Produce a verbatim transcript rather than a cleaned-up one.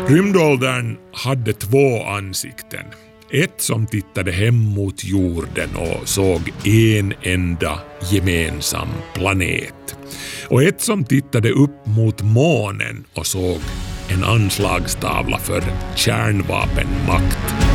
Rymdåldern hade två ansikten. Ett som tittade hem mot jorden och såg en enda gemensam planet. Och ett som tittade upp mot månen och såg en anslagstavla för kärnvapenmakt.